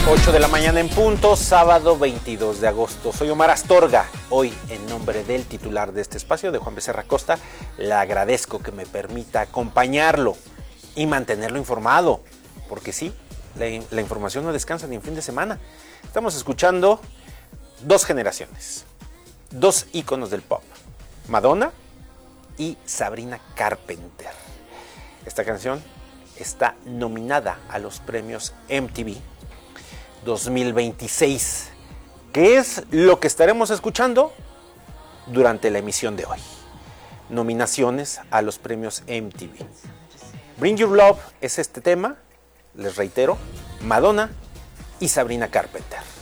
8 de la mañana en punto, sábado 22 de agosto. Soy Omar Astorga. Hoy, en nombre del titular de este espacio, de Juan Becerra Costa, le agradezco que me permita acompañarlo y mantenerlo informado. Porque sí, la información no descansa ni en fin de semana. Estamos escuchando dos generaciones, dos íconos del pop, Madonna y Sabrina Carpenter. Esta canción está nominada a los premios MTV 2026. ¿Qué es lo que estaremos escuchando durante la emisión de hoy? Nominaciones a los premios MTV. Bring Your Love es este tema, les reitero, Madonna y Sabrina Carpenter.